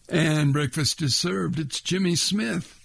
And breakfast is served. It's Jimmy Smith,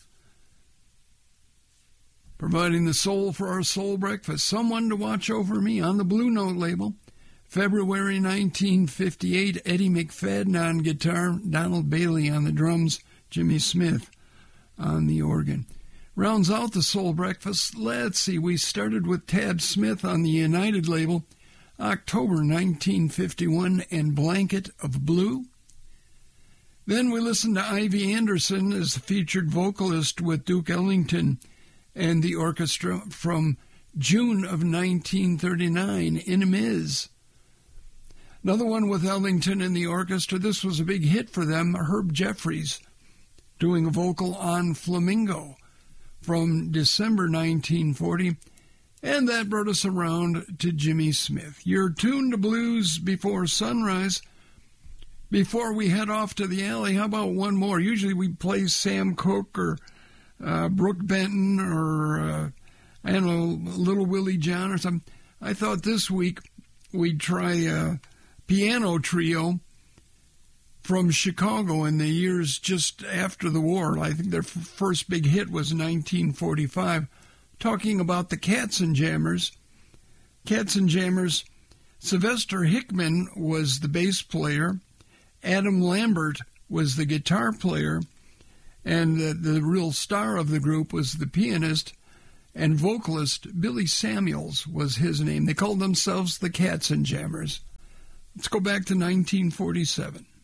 providing the soul for our soul breakfast. Someone to watch over me on the Blue Note label. February 1958, Eddie McFadden on guitar, Donald Bailey on the drums, Jimmy Smith on the organ. Rounds out the soul breakfast. Let's see, we started with Tad Smith on the United label, October 1951, and Blanket of Blue. Then we listened to Ivy Anderson as the featured vocalist with Duke Ellington and the orchestra from June of 1939, In a Miz. Another one with Ellington and the orchestra. This was a big hit for them, Herb Jeffries, doing a vocal on Flamingo from December 1940. And that brought us around to Jimmy Smith. You're tuned to Blues Before Sunrise. Before we head off to the alley, how about one more? Usually we play Sam Cooke or Brooke Benton or, I don't know, Little Willie John or something. I thought this week we'd try a piano trio from Chicago in the years just after the war. I think their first big hit was 1945, talking about the Katzenjammers. Katzenjammers, Sylvester Hickman was the bass player, Adam Lambert was the guitar player, and the real star of the group was the pianist and vocalist Billy Samuels was his name. They called themselves the Katzenjammers. Let's go back to 1947.